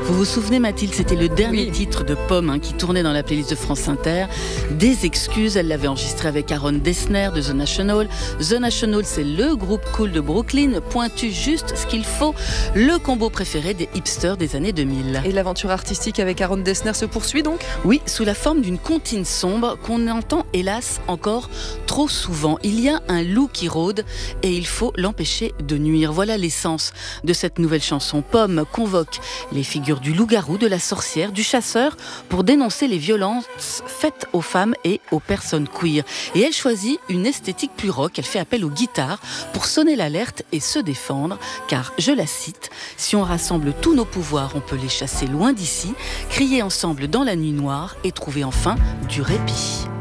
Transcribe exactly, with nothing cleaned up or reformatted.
Vous vous souvenez, Mathilde, c'était le dernier Oui. titre de Pomme hein, qui tournait dans la playlist de France Inter. Des excuses, elle l'avait enregistré avec Aaron Dessner de The National. The National, c'est le groupe cool de Brooklyn, pointu juste ce qu'il faut, le combo préféré des hipsters des années deux mille. Et l'aventure artistique avec Aaron Dessner se poursuit donc ? Oui, sous la forme d'une comptine sombre qu'on entend hélas encore trop souvent. Il y a un loup qui rôde et il faut l'empêcher de nuire. Voilà l'essence de cette nouvelle chanson. Pomme convoque les figures du loup-garou, de la sorcière, du chasseur pour dénoncer les violences faites aux femmes et aux personnes queer. Et elle choisit une esthétique plus rock. Elle fait appel aux guitares pour sonner l'alerte et se défendre. Car, je la cite, « Si on rassemble tous nos pouvoirs, on peut les chasser loin d'ici, crier ensemble dans la nuit noire et trouver enfin du répit. »